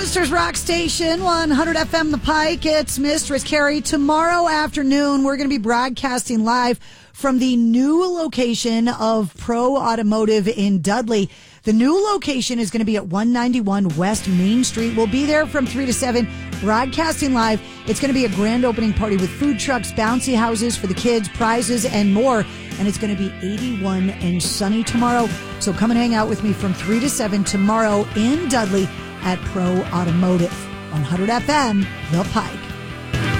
Worcester's Rock Station, 100 FM The Pike. It's Mistress Carrie. Tomorrow afternoon, we're going to be broadcasting live from the new location of Pro Automotive in Dudley. The new location is going to be at 191 West Main Street. We'll be there from 3 to 7, broadcasting live. It's going to be a grand opening party with food trucks, bouncy houses for the kids, prizes, and more. And it's going to be 81 and sunny tomorrow. So come and hang out with me from 3 to 7 tomorrow in Dudley at Pro Automotive. 100 FM, The Pike.